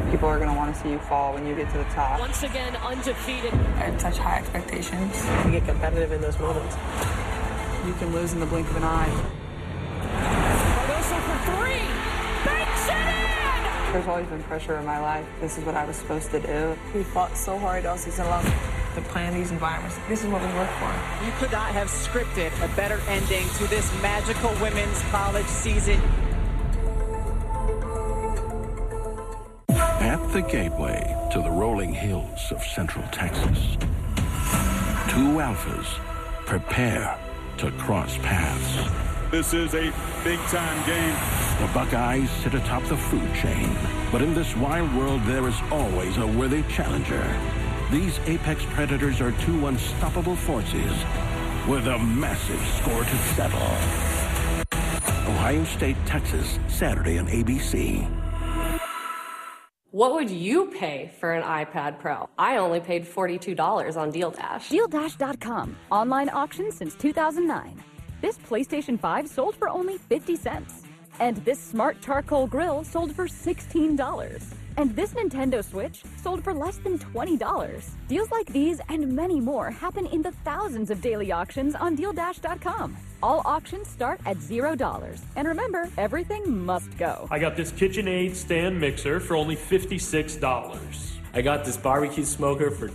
People are going to want to see you fall when you get to the top. Once again, undefeated. I have such high expectations. You get competitive in those moments. You can lose in the blink of an eye. Cardoso for three. Banks it in! There's always been pressure in my life. This is what I was supposed to do. We fought so hard all season long to plan these environments. This is what we work for. You could not have scripted a better ending to this magical women's college season. At the gateway to the rolling hills of Central Texas, two alphas prepare to cross paths. This is a big-time game. The Buckeyes sit atop the food chain, but in this wild world, there is always a worthy challenger. These apex predators are two unstoppable forces with a massive score to settle. Ohio State, Texas, Saturday on ABC. What would you pay for an iPad Pro? I only paid $42 on Deal Dash. DealDash.com. Online auction since 2009. This PlayStation 5 sold for only 50 cents. And this smart charcoal grill sold for $16. And this Nintendo Switch sold for less than $20. Deals like these and many more happen in the thousands of daily auctions on DealDash.com. All auctions start at $0. And remember, everything must go. I got this KitchenAid stand mixer for only $56. I got this barbecue smoker for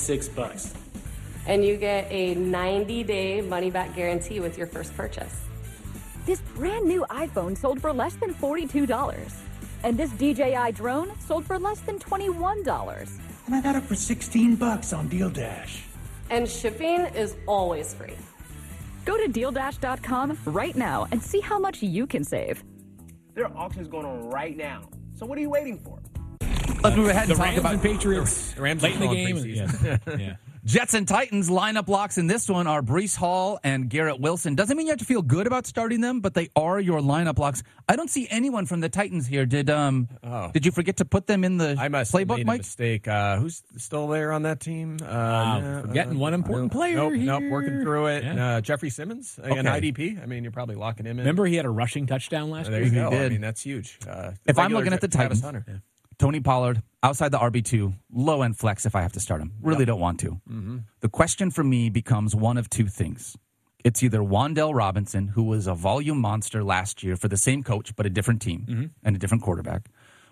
$26. And you get a 90-day money-back guarantee with your first purchase. This brand new iPhone sold for less than $42. And this DJI drone sold for less than $21. And I got it for $16 on Deal Dash. And shipping is always free. Go to DealDash.com right now and see how much you can save. There are auctions going on right now. So what are you waiting for? Let's move ahead and talk Rams about and Patriots Rams late in the game. Yeah. Jets and Titans lineup locks in this one are Breece Hall and Garrett Wilson. Doesn't mean you have to feel good about starting them, but they are your lineup locks. I don't see anyone from the Titans here. Did you forget to put them in the I must playbook, have made Mike? a mistake. Who's still there on that team? Forgetting one important player Nope, here. working through it. Yeah. Jeffrey Simmons, an Okay. IDP. I mean, you're probably locking him in. Remember, he had a rushing touchdown last There year? you go. did. I mean, that's huge. If I'm looking at the Travis Titans, Hunter. Tony Pollard, outside the RB2, low-end flex if I have to start him. Really don't want to. Mm-hmm. The question for me becomes one of two things. It's either Wan'Dale Robinson, who was a volume monster last year for the same coach but a different team and a different quarterback,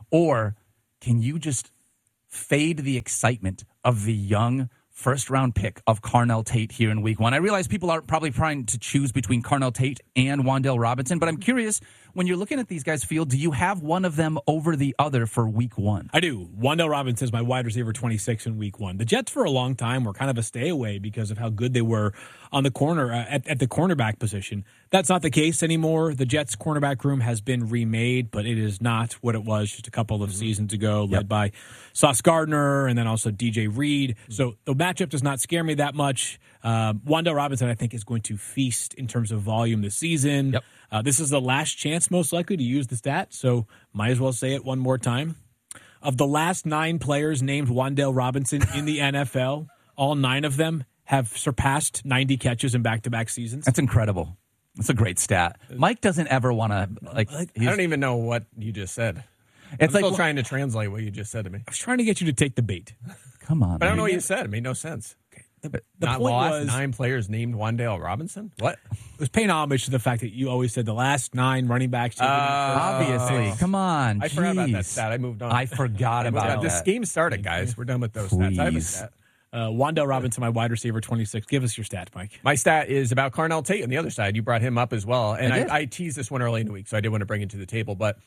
or can you just fade the excitement of the young first-round pick of Carnell Tate here in week one? I realize people are probably trying to choose between Carnell Tate and Wan'Dale Robinson, but I'm curious, when you're looking at these guys' field, do you have one of them over the other for week one? I do. Wan'Dale Robinson is my wide receiver 26 in week one. The Jets for a long time were kind of a stay away because of how good they were on the corner at the cornerback position. That's not the case anymore. The Jets cornerback room has been remade, but it is not what it was just a couple of seasons ago, led by Sauce Gardner and then also DJ Reed. So the matchup does not scare me that much. Wan'Dale Robinson, I think, is going to feast in terms of volume this season. Yep. This is the last chance, most likely, to use the stat, so might as well say it one more time. Of the last 9 players named Wan'Dale Robinson in the NFL, all 9 of them have surpassed 90 catches in back-to-back seasons. That's incredible. That's a great stat. Mike doesn't ever want to, I don't even know what you just said. It's I'm still trying to translate what you just said to me. I was trying to get you to take the bait. Come on, But I don't know man. what you said. It made no sense. The Not point lost was 9 players named Wan'Dale Robinson? What? it was paying homage to the fact that you always said the last 9 running backs. Obviously. Come on. I forgot about that Jeez. stat. I moved on. I forgot about This that. game started, guys. We're done with those stats. I have a Please. stat. Wan'Dale Robinson, my wide receiver 26. Give us your stat, Mike. My stat is about Carnell Tate on the other side. You brought him up as well. And I did. I teased this one early in the week, so I did want to bring it to the table. But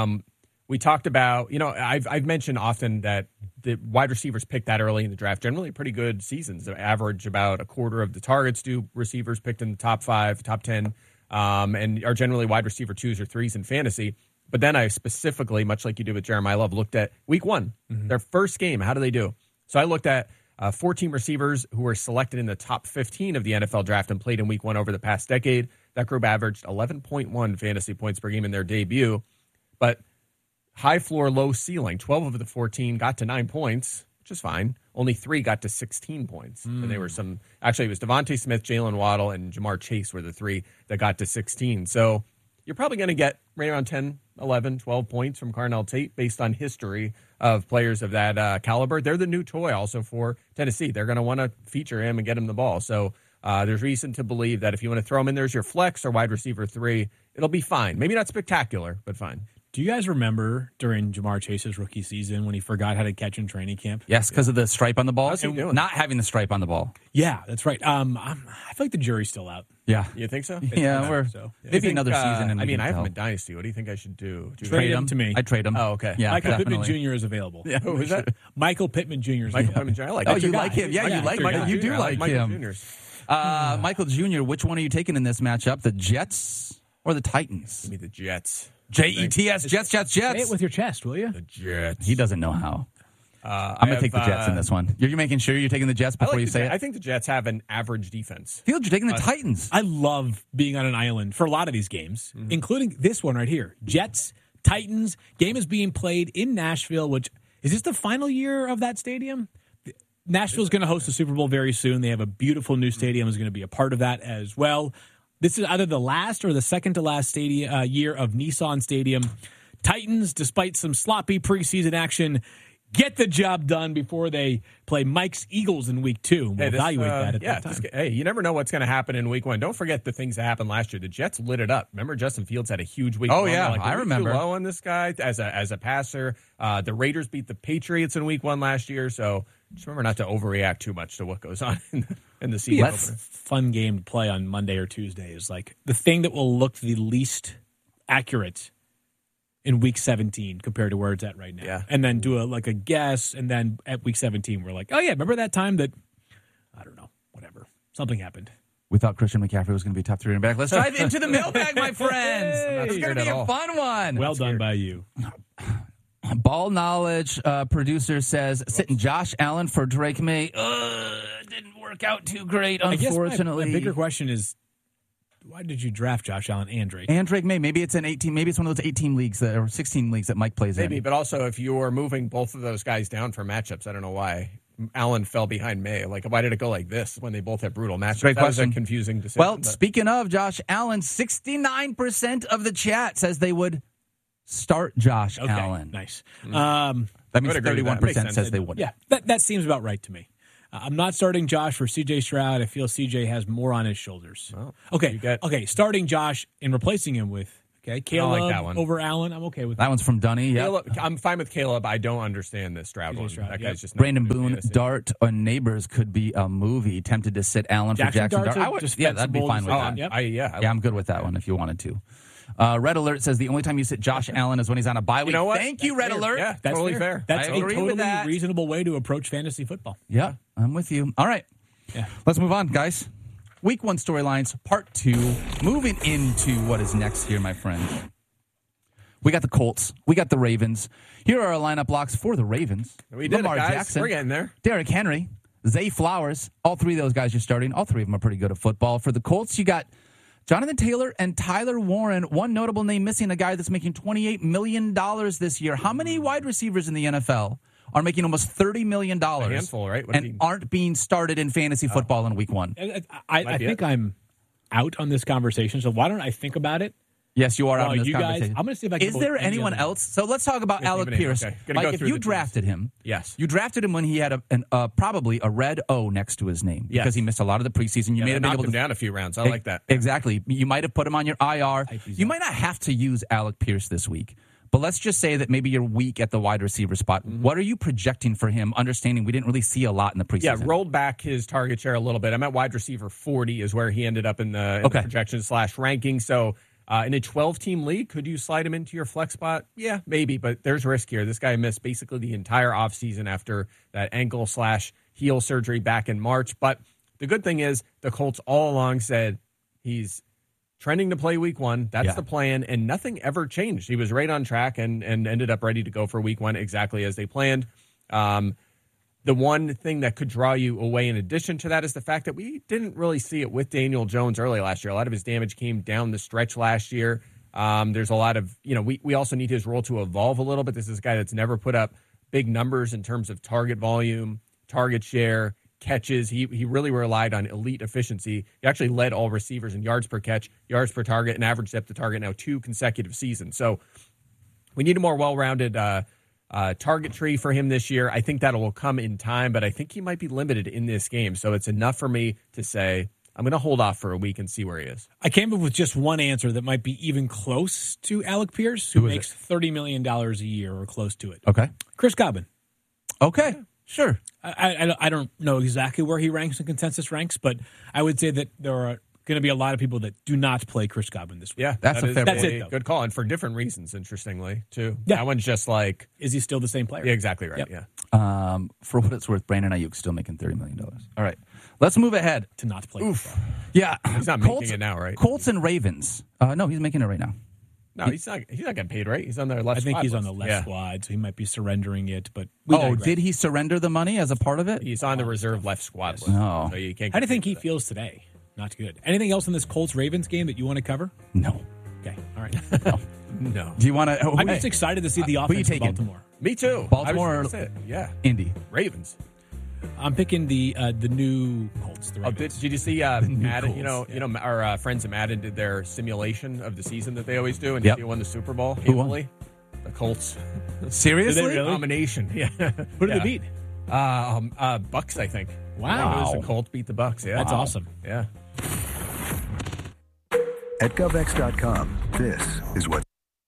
we talked about, I've mentioned often that the wide receivers picked that early in the draft. Generally pretty good seasons. They average about a quarter of the targets do receivers picked in the top 5, top 10, and are generally wide receiver 2s or 3s in fantasy. But then I specifically, much like you did with Jeremiah Love, looked at week one, their first game. How do they do? So I looked at 14 receivers who were selected in the top 15 of the NFL draft and played in week one over the past decade. That group averaged 11.1 fantasy points per game in their debut. But high floor, low ceiling. 12 of the 14 got to 9 points, which is fine. Only 3 got to 16 points. And they were actually, it was Devontae Smith, Jalen Waddle, and Jamar Chase were the 3 that got to 16. So you're probably going to get right around 10, 11, 12 points from Carnell Tate based on history of players of that caliber. They're the new toy also for Tennessee. They're going to want to feature him and get him the ball. So there's reason to believe that if you want to throw him in there as your flex or wide receiver 3, it'll be fine. Maybe not spectacular, but fine. Do you guys remember during Jamar Chase's rookie season when he forgot how to catch in training camp? Yes, because of the stripe on the ball. How's he doing? Not having the stripe on the ball. Yeah, that's right. I feel like the jury's still out. Yeah. You think so? Yeah, we're maybe another season. And I mean, I have him in Dynasty. What do you think I should do? Trade him to me. I'd trade him. Oh, okay. Yeah, Michael definitely. Pittman Jr. is available. Yeah, who is that? Michael Pittman Jr. is Michael available. Pittman Jr. I like Oh, that. you like him? Yeah, you like Michael. You do like him. Michael Jr., which one are you taking in this matchup? The Jets or the Titans? Give me the Jets. Jets, Jets. Say it with your chest, will you? The Jets. He doesn't know how. I'm going to take the Jets in this one. You're making sure you're taking the Jets before you say it? I think the Jets have an average defense. Field, you're taking the Titans. I love being on an island for a lot of these games, including this one right here. Jets, Titans. Game is being played in Nashville, which is this the final year of that stadium? Nashville's going to host the Super Bowl very soon. They have a beautiful new stadium. Is going to be a part of that as well. This is either the last or the second to last year of Nissan Stadium. Titans, despite some sloppy preseason action, get the job done before they play Mike's Eagles in week 2. We'll evaluate that at that time. Hey, you never know what's going to happen in week 1. Don't forget the things that happened last year. The Jets lit it up. Remember, Justin Fields had a huge week. Oh, yeah, I remember. Too low on this guy as a passer. The Raiders beat the Patriots in week 1 last year, so just remember not to overreact too much to what goes on in the season. That's a fun game to play on Monday or Tuesday is like the thing that will look the least accurate in week 17 compared to where it's at right now. Yeah. And then do a guess, and then at week 17 we're like, oh yeah, remember that time that, I don't know, whatever, something happened. We thought Christian McCaffrey was going to be top 3 running back. Let's dive into the mailbag, my friends. It's going to be a fun one. Well done by you. Ball knowledge producer says sitting Josh Allen for Drake May. Didn't work out too great, unfortunately. I guess my bigger question is, why did you draft Josh Allen and Drake? And Drake May. Maybe it's an 18. Maybe it's one of those 18 leagues or 16 leagues that Mike plays in. Maybe, but also if you're moving both of those guys down for matchups, I don't know why Allen fell behind May. Like, why did it go like this when they both have brutal matchups? Great that question. was a confusing decision. Well, speaking of Josh Allen, 69% of the chat says they would start Josh Allen. Nice. That means 31% says they wouldn't. Yeah, that seems about right to me. I'm not starting Josh for C.J. Stroud. I feel C.J. has more on his shoulders. Oh, okay. Starting Josh and replacing him with Caleb I like that one. over Allen. I'm okay with that. One's from Dunny. Yeah, I'm fine with Caleb. I don't understand this Stroud one. That guy's just Brandon Boone. Dart on Neighbors could be a movie. Tempted to sit Allen for Jackson Dart. That'd be fine with that. I'm good with that one if you wanted to. Red Alert says the only time you sit Josh Allen is when he's on a bye week. You know what? Thank you, Red Alert. Yeah, that's totally fair. That's I a agree totally with that. reasonable way to approach fantasy football. Yeah, I'm with you. All right. Yeah. Let's move on, guys. Week 1 storylines, part 2. Moving into what is next here, my friend. We got the Colts. We got the Ravens. Here are our lineup blocks for the Ravens. We did Lamar it, guys. Jackson. We're getting there. Derrick Henry. Zay Flowers. All 3 of those guys you're starting. All 3 of them are pretty good at football. For the Colts, you got Jonathan Taylor and Tyler Warren. One notable name missing, a guy that's making $28 million this year. How many wide receivers in the NFL are making almost $30 million A handful, right? and aren't being started in fantasy football in week 1? I think I'm out on this conversation, so why don't I think about it? Yes, you are out on this you guys, conversation. I'm going to see if I can. Is there anyone else? So let's talk about Alec Pierce. Okay. Like, if you drafted him, yes, you drafted him when he had probably a red O next to his name because he missed a lot of the preseason. You may have been able to down a few rounds. I like that. Exactly. You might have put him on your IR. You might not have to use Alec Pierce this week. But let's just say that maybe you're weak at the wide receiver spot. Mm-hmm. What are you projecting for him, understanding we didn't really see a lot in the preseason? Yeah, rolled back his target share a little bit. I'm at wide receiver 40 is where he ended up in the projection/ranking. So in a 12-team league, could you slide him into your flex spot? Yeah, maybe, but there's risk here. This guy missed basically the entire offseason after that ankle/heel surgery back in March. But the good thing is the Colts all along said he's trending to play week 1. That's the plan, and nothing ever changed. He was right on track and ended up ready to go for week 1 exactly as they planned. The one thing that could draw you away in addition to that is the fact that we didn't really see it with Daniel Jones early last year. A lot of his damage came down the stretch last year. There's a lot of, we also need his role to evolve a little bit. This is a guy that's never put up big numbers in terms of target volume, target share, catches. He really relied on elite efficiency. He actually led all receivers in yards per catch, yards per target, and average depth of target now 2 consecutive seasons. So we need a more well-rounded target tree for him this year. I think that will come in time, but I think he might be limited in this game. So it's enough for me to say I'm going to hold off for a week and see where he is. I came up with just one answer that might be even close to Alec Pierce, who makes $30 million a year or close to it. Okay. Chris Godwin. Okay, sure. I don't know exactly where he ranks in consensus ranks, but I would say that there are going to be a lot of people that do not play Chris Godwin this week. Yeah, that's a good call, and for different reasons, interestingly, too. Yeah. That one's just like... Is he still the same player? Yeah, exactly right, Yep. yeah. For what it's worth, Brandon Ayuk still making $30 million. All right, let's move ahead. To not play. Oof. Yeah. He's not making it now, right? Colts and Ravens. No, he's making it right now. No, he's not getting paid, right? He's on their left I think squad he's list. on the left squad, so he might be surrendering it. But did he surrender the money as a part of it? He's on the reserve left squad list. No. So you can't. How do you think he feels today? Not good. Anything else in this Colts-Ravens game that you want to cover? No. Okay, all right. No. Do you want to? I'm just excited to see the offense of Baltimore. Me too. Baltimore, yeah. Indy, Ravens. I'm picking the new Colts. The Ravens. Did you see Madden? Colts, you know, our friends at Madden did their simulation of the season that they always do, and who won the Super Bowl? Who won? The Colts. Seriously? Did they really? Domination. Yeah. Who did they beat? Bucks, I think. Wow. The Colts beat the Bucks. Yeah, that's awesome. Yeah. At GovX.com, this is what.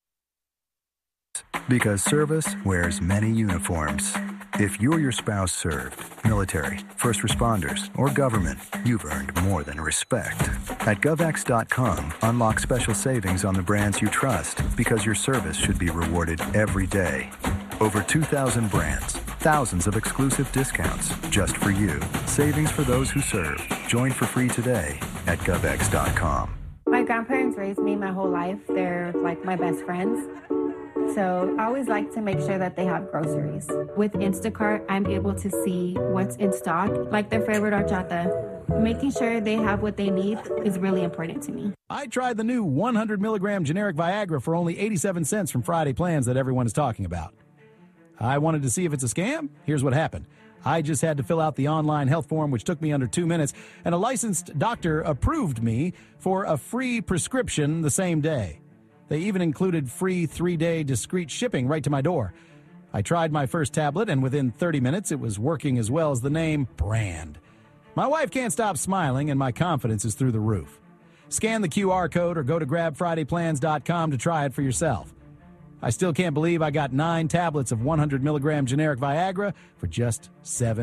Because service wears many uniforms. If you or your spouse served, military, first responders, or government, you've earned more than respect. At GovX.com, unlock special savings on the brands you trust because your service should be rewarded every day. Over 2,000 brands, thousands of exclusive discounts just for you. Savings for those who serve. Join for free today at GovX.com. My grandparents raised me my whole life. They're like my best friends. So I always like to make sure that they have groceries. With Instacart, I'm able to see what's in stock, like their favorite horchata. Making sure they have what they need is really important to me. I tried the new 100 milligram generic Viagra for only 87 cents from Friday Plans that everyone is talking about. I wanted to see if it's a scam. Here's what happened. I just had to fill out the online health form, which took me under 2 minutes, and a licensed doctor approved me for a free prescription the same day. They even included free 3-day discreet shipping right to my door. I tried my first tablet, and within 30 minutes, it was working as well as the name brand. My wife can't stop smiling, and my confidence is through the roof. Scan the QR code or go to grabfridayplans.com to try it for yourself. I still can't believe I got 9 tablets of 100 milligram generic Viagra for just $7.